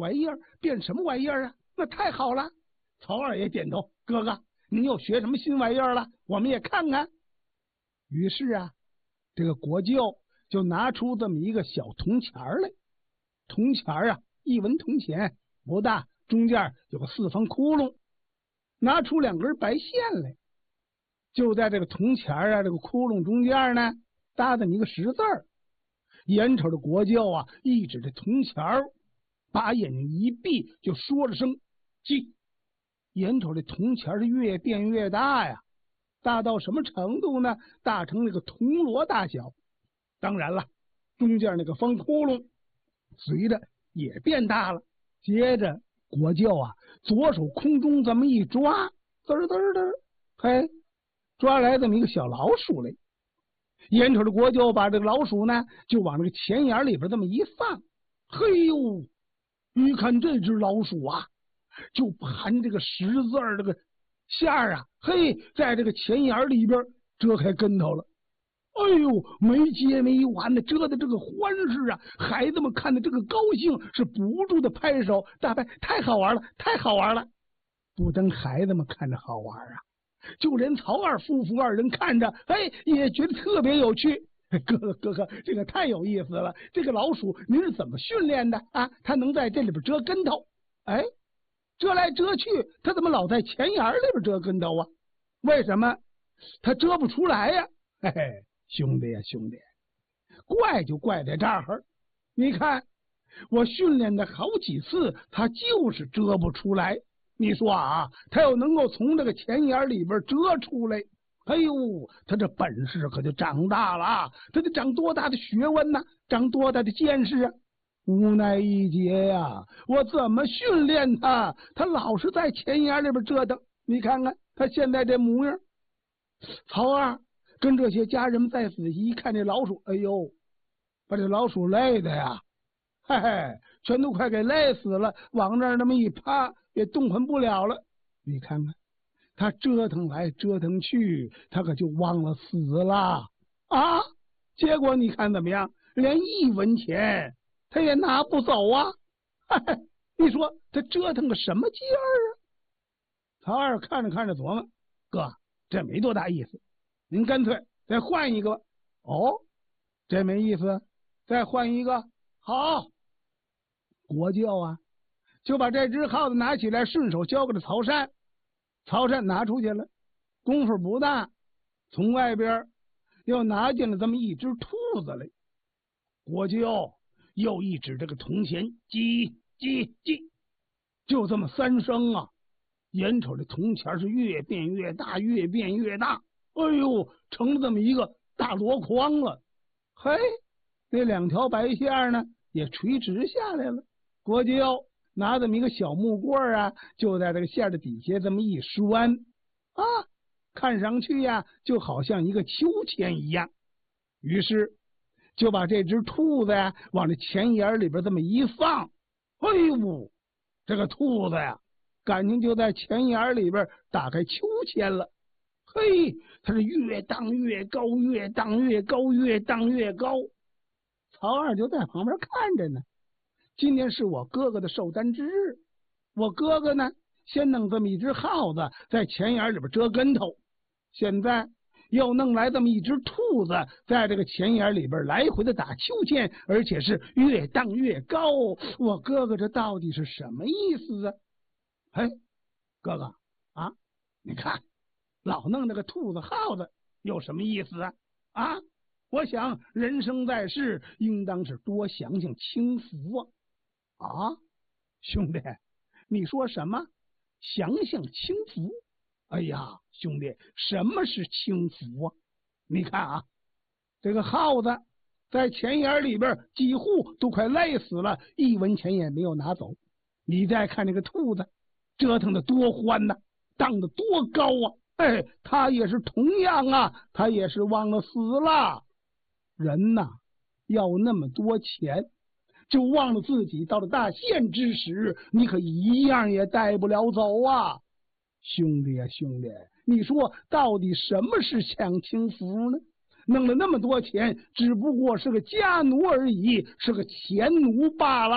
玩意儿，变什么玩意儿啊？那太好了！曹二也点头，哥哥，您又学什么新玩意儿了？我们也看看。于是啊，这个国舅就拿出这么一个小铜钱来。铜钱啊，1文铜钱，不大，中间有个4方窟窿，拿出2根白线来，就在这个铜钱啊这个窟窿中间呢搭这么一个10字儿。眼瞅着国舅啊一指这铜钱，把眼睛一闭，就说了声记。眼瞅这铜钱是越变越大呀，大到什么程度呢？大成那个铜锣大小。当然了，中间那个方窟窿随着也变大了。接着国舅啊左手空中这么一抓，嘚嘚嘚，嘿，抓来这么一个小老鼠来。眼瞅着国舅把这个老鼠呢就往这个钱眼里边这么一放，嘿呦，你看这只老鼠啊就盘这个10字这个线啊，嘿，在这个钱眼里边折开跟头了。哎呦，没接没完的，折的这个欢实啊！孩子们看的这个高兴，是不住的拍手大拍，太好玩了，太好玩了！不等孩子们看着好玩啊，就连曹二夫妇2人看着，哎，也觉得特别有趣。哥哥，这个太有意思了！这个老鼠您是怎么训练的啊？它能在这里边折跟头？哎，折来折去，它怎么老在钱眼里边折跟头啊？为什么它折不出来呀？嘿嘿，兄弟呀，兄弟，怪就怪在这儿。你看，我训练的好几次，它就是折不出来。你说啊，他要能够从这个钱眼里边折出来，哎呦，他这本事可就长大了，他得长多大的学问呢，长多大的见识啊！无奈一劫呀，我怎么训练他，他老是在钱眼里边折腾。你看看他现在这模样。曹二跟这些家人们再仔细一看这老鼠，哎呦，把这老鼠累的呀，嘿嘿，全都快给累死了，往那儿那么一趴，也动弹不了了。你看看他折腾来折腾去，他可就忘了死了啊！结果你看怎么样？连1文钱他也拿不走啊！嘿嘿，你说他折腾个什么劲儿啊？曹二看着看着琢磨，哥，这没多大意思，您干脆再换一个。哦，这没意思，再换一个。好，国舅啊就把这只耗子拿起来，顺手交给了曹善。曹善拿出去了，功夫不大，从外边又拿进了这么一只兔子来。国舅又一指这个铜钱，叽叽叽，就这么3声啊，眼瞅着铜钱是越变越大，越变越大，哎呦，成了这么一个大箩筐了。嘿，那2条白线呢也垂直下来了。国舅拿这么一个小木棍啊，就在这个线的底下这么一拴啊，看上去呀就好像一个秋千一样。于是就把这只兔子呀往这钱眼里边这么一放，哎呦，这个兔子呀感情就在钱眼里边打开秋千了。嘿，它是越荡越高，越荡越高，越荡越高。曹二就在旁边看着呢。今天是我哥哥的寿诞之日，我哥哥呢先弄这么一只耗子在钱眼里边折跟头，现在又弄来这么一只兔子在这个钱眼里边来回的打秋千，而且是越荡越高。我哥哥这到底是什么意思啊？哎，哥哥啊，你看老弄这个兔子耗子有什么意思啊？啊，我想人生在世应当是多享享清福啊。啊，兄弟，你说什么？享享清福？哎呀，兄弟，什么是清福啊？你看啊，这个耗子在钱眼里边几乎都快累死了，1文钱也没有拿走。你再看这个兔子，折腾的多欢呐，荡的多高啊！哎，他也是同样啊，他也是忘了死了。人呐，要那么多钱，就忘了自己到了大限之时，你可一样也带不了走啊！兄弟啊，兄弟，你说到底什么是享清福呢？弄了那么多钱，只不过是个家奴而已，是个钱奴罢了。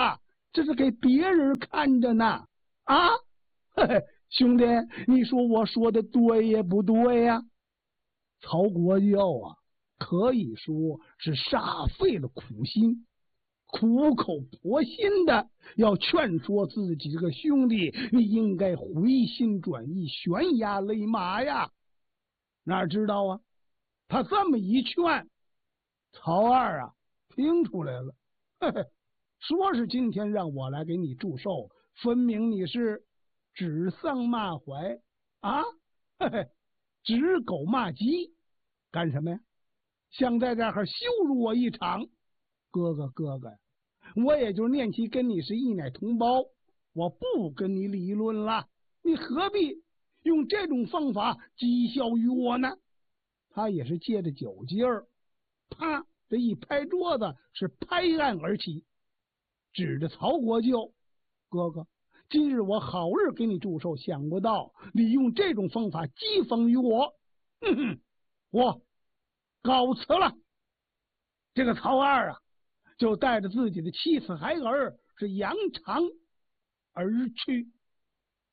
这是给别人看着呢。啊，嘿嘿，兄弟，你说我说的对也不对呀？曹国舅啊，可以说是煞费了苦心，苦口婆心的要劝说自己这个兄弟，你应该回心转意，悬崖勒马呀。哪知道啊，他这么一劝，曹二啊听出来了，嘿嘿，说是今天让我来给你祝寿，分明你是指桑骂槐啊，嘿嘿，指狗骂鸡，干什么呀？想在这儿羞辱我一场？哥哥呀，我也就念其跟你是一奶同胞，我不跟你理论了，你何必用这种方法讥笑于我呢？他也是借着酒劲儿，啪，这一拍桌子，是拍案而起，指着曹国舅，哥哥，今日我好日给你祝寿，想不到你用这种方法讥讽于我，我告辞了。这个曹二啊，就带着自己的妻子孩儿是扬长而去。